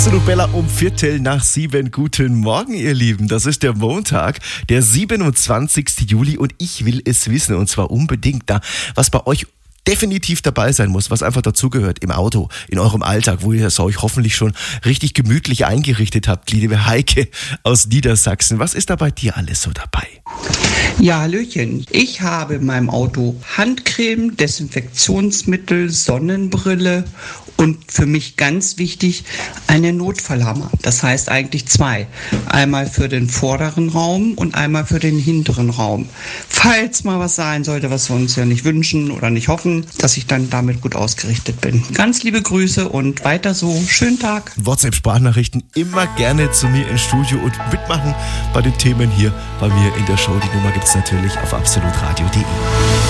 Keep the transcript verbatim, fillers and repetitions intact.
Bella um Viertel nach sieben. Guten Morgen, ihr Lieben. Das ist der Montag, der siebenundzwanzigsten Juli und ich will es wissen und zwar unbedingt da, was bei euch definitiv dabei sein muss, was einfach dazugehört im Auto, in eurem Alltag, wo ihr es euch hoffentlich schon richtig gemütlich eingerichtet habt, liebe Heike aus Niedersachsen. Was ist da bei dir alles so dabei? Ja, Hallöchen. Ich habe in meinem Auto Handcreme, Desinfektionsmittel, Sonnenbrille und für mich ganz wichtig eine Notfallhammer. Das heißt eigentlich zwei. Einmal für den vorderen Raum und einmal für den hinteren Raum. Falls mal was sein sollte, was wir uns ja nicht wünschen oder nicht hoffen, dass ich dann damit gut ausgerichtet bin. Ganz liebe Grüße und weiter so. Schönen Tag. WhatsApp-Sprachnachrichten immer gerne zu mir ins Studio und mitmachen bei den Themen hier bei mir in der Show. Die Nummer gibt es natürlich auf absolutradio punkt de.